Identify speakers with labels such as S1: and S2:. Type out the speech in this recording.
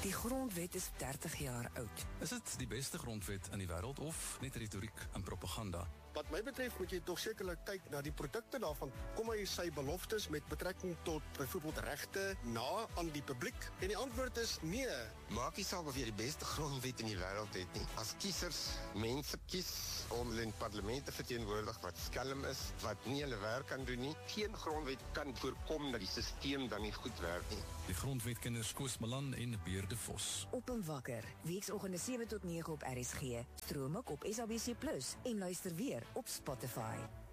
S1: Die grondwet is 30 jaar oud.
S2: Is dit die beste grondwet in die wêreld of net retoriek en propaganda?
S3: Wat my betref moet jy tog sekerlik kyk na die produkte daarvan. Kom hy sy beloftes met betrekking tot byvoorbeeld regte na aan die publiek? En die antwoord is nee.
S4: Maak nie saak of jy die beste grondwet in die wêreld het nie. As kiesers mense kies om in parlement te verteenwoordig wat skelm is, wat nie hulle werk kan doen nie, geen grondwet kan voorkom dat die stelsel dan nie goed werk nie.
S2: Die grondwetkenners Koos Malan en Beerde Vos.
S1: Op en wakker, weekoggende 7 tot 9 op RSG, stroom ook op SABC+ en luister weer op Spotify.